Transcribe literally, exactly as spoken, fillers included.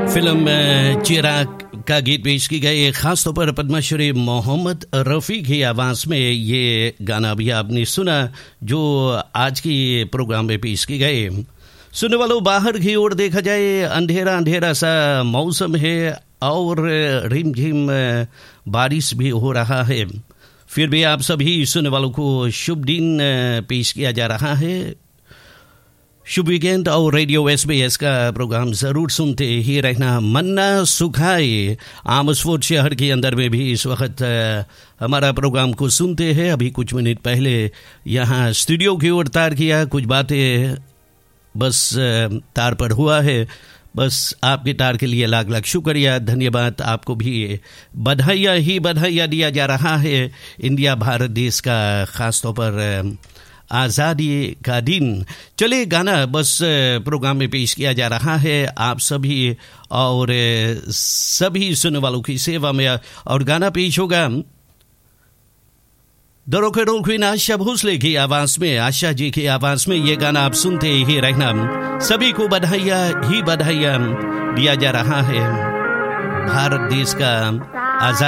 Film चिराग का गीत पेश की गई, खासतौर पर पद्मश्री मोहम्मद रफ़ी की आवाज़ में ये गाना भी आपने सुना जो आज की प्रोग्राम में पेश की गई। सुनने वालों, बाहर की ओर देखा जाए अंधेरा अंधेरा सा मौसम है और रिमझिम बारिश भी हो रहा है, फिर भी आप सभी सुनने वालों को शुभ दिन पेश किया जा रहा है। शुभ वीकेंड और रेडियो एस बी एस का प्रोग्राम ज़रूर सुनते ही रहना। मन्ना सुखाए आमसफोर्ड शहर के अंदर में भी इस वक्त हमारा प्रोग्राम को सुनते हैं। अभी कुछ मिनट पहले यहाँ स्टूडियो की ओर तार किया, कुछ बातें बस तार पर हुआ है, बस आपके तार के लिए लाख लाख शुक्रिया, धन्यवाद। आपको भी बधाइयाँ ही बधाइयाँ दिया जा रहा है। इंडिया भारत देश का ख़ासतौर पर आज़ादी का दिन। चले गाना बस प्रोग्राम में पेश किया जा रहा है आप सभी और सभी सुनने वालों की सेवा में, और गाना पेश होगा दरोकेडोल क्वीन आशा भोसले की आवाज़ में, आशा जी की आवाज़ में। ये गाना आप सुनते ही रहना। सभी को बधाइयाँ ही बधाइयाँ दिया जा रहा है। भारत देश का आज़ाद